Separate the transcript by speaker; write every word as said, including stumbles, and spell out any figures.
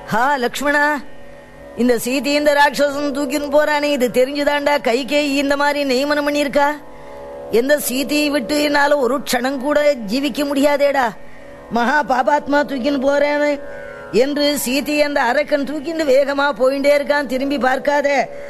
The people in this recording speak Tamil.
Speaker 1: ஹா லக்ஷ்மணா, இந்த சீதை இந்த ராட்சசன் தூக்கின்னு போறானே, இது தெரிஞ்சுதாண்டா கைகேயி இந்த மாதிரி நியமனம் பண்ணியிருக்கா. எந்த சீதையை விட்டு என்னால ஒரு க்ஷணம் கூட ஜீவிக்க முடியாதேடா. மகா பாபாத்மா தூக்கின்னு போறேன்னு என்று சீதை அந்த அரக்கன் தூக்கிட்டு வேகமா போயிட்டே இருக்கான். திரும்பி பார்க்காத.